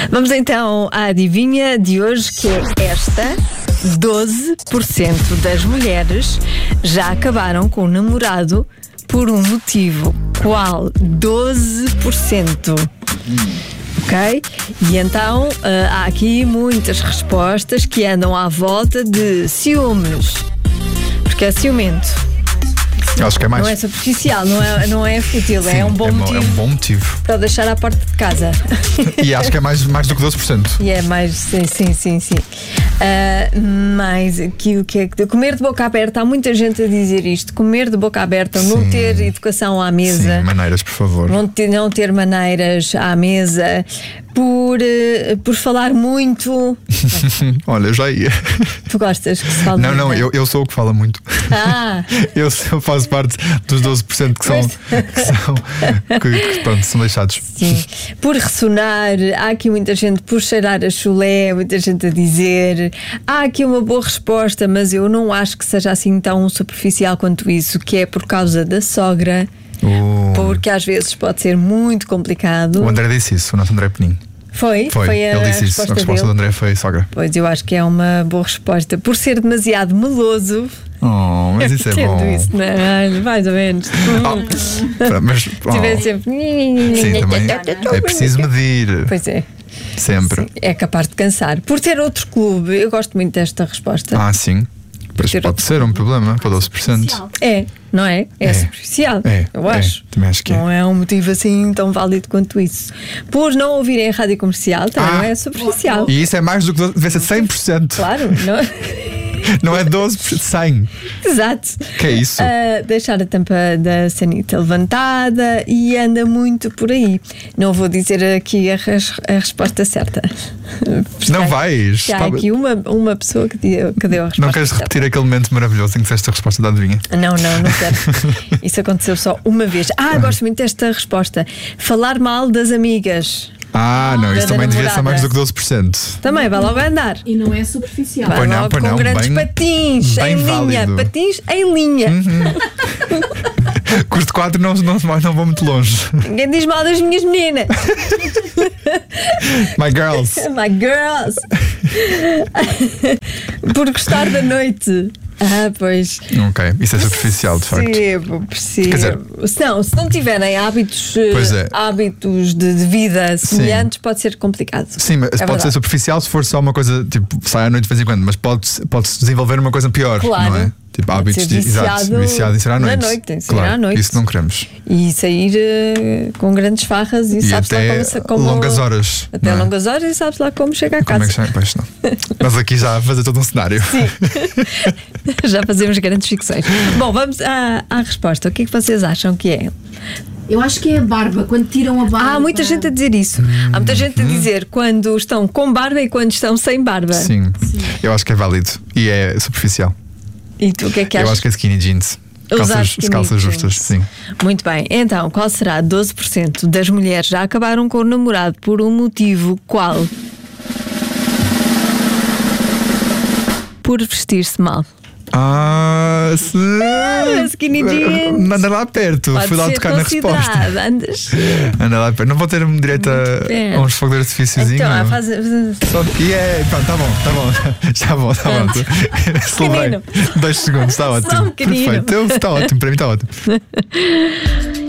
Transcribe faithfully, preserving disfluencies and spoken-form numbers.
Vamos então à adivinha de hoje, que é esta. doze por cento das mulheres já acabaram com o namorado por um motivo. Qual? doze por cento. Ok? E então uh, há aqui muitas respostas que andam à volta de ciúmes. Porque é ciumento. Acho que é mais. Não é superficial, não é, não é fútil, Sim, é um bom é, motivo. É um bom motivo. Para o deixar à porta de casa. E acho que é mais, mais do que doze por cento. E é mais, sim, sim, sim, sim. Uh, mais aqui o que é que. Comer de boca aberta, há muita gente a dizer isto. Comer de boca aberta, sim. Não ter educação à mesa. Sim, maneiras, por favor. Não ter, não ter maneiras à mesa. Por, uh, por falar muito. Olha, eu já ia. Tu gostas que se fale não, muito? Não, não, eu, eu sou o que fala muito. Ah! eu, eu faço parte dos doze por cento que são, que são, que, que, pronto, são deixados. Sim. Por ressonar, há aqui muita gente por cheirar a chulé, muita gente a dizer. Há aqui uma boa resposta, mas eu não acho que seja assim tão superficial quanto isso, que é por causa da sogra. Oh. Porque às vezes pode ser muito complicado. O André disse isso, o nosso André Peninho. Foi? Foi, foi a ele disse isso. A resposta dele. do André foi sogra. Pois, eu acho que é uma boa resposta. Por ser demasiado meloso. Oh, mas isso é bom. Isso, não é? Mais ou menos. Oh, mas, oh. Tiver sempre. Sim, também é preciso medir. Pois é. Sempre. Sim, é capaz de cansar. Por ter outro clube, eu gosto muito desta resposta. Ah, sim. Mas pode outro... ser um problema para doze por cento. É, não é? É, é. superficial. É, eu acho. É, também acho que não é. é um motivo assim tão válido quanto isso. Por não ouvirem a rádio comercial, também ah, não é superficial. E isso é mais do que deve ser cem por cento. Claro, não Não é doze por cento, cem. Exato. Que é isso? Uh, deixar a tampa da sanita levantada e anda muito por aí. Não vou dizer aqui a, res, a resposta certa. Não vais. Há aqui uma, uma pessoa que deu, que deu a resposta. Não queres certa. repetir aquele momento maravilhoso em que disseste a resposta da adivinha? Não, não, não quero. Isso aconteceu só uma vez. Ah, gosto muito desta resposta. Falar mal das amigas. Ah, não, isso também devia ser mais do que doze por cento. Também, vai logo andar. E não é superficial. Vai pois logo não, pois com não, grandes bem, patins bem em válido. linha. Patins em linha. Uhum. Curso quatro não, não, não vou muito longe. Ninguém diz mal das minhas meninas. My girls. My girls. Por gostar da noite. Ah, pois. Ok, isso é superficial, de facto. Percebo, percebo. Quer dizer, se, não, se não tiverem hábitos, é. hábitos de, de vida semelhantes, sim. Pode ser complicado. Sim, mas é pode verdade. ser superficial se for só uma coisa, tipo, sai à noite de vez em quando, mas pode-se pode desenvolver uma coisa pior, claro. Não é? Tipo, hábitos de viciado, viciado em ser à noite. Na noite, em ser claro, à noite. Isso não queremos. E sair uh, com grandes farras e, e sabes até lá como, como longas horas. Até longas horas e sabes lá como chegar a como casa. É que chega? Pois não. Mas aqui já a fazer todo um cenário. Sim. Já fazemos grandes ficções. Bom, vamos à, à resposta. O que é que vocês acham que é? Eu acho que é a barba, quando tiram a barba. Há muita gente a dizer isso. Hum, Há muita gente a dizer quando estão com barba e quando estão sem barba. Sim, Sim. Eu acho que é válido e é superficial. E tu o que é que achas? Eu acho que é skinny jeans. Calças, skinny calças jeans. justas, sim. Muito bem, então qual será? doze por cento das mulheres já acabaram com o namorado por um motivo qual? Por vestir-se mal. Ah, se... ah, skinny jeans. Anda lá perto, pode fui lá tocar na resposta. Andas. Anda lá perto. Não vou ter direito a, a uns fogos de artifíciozinho. Então, faz... Só... E é, pronto, tá bom, tá bom. Já bom, tá bom. Acelerei. Dois segundos, está ótimo. Só um Perfeito, está ótimo, para mim está ótimo.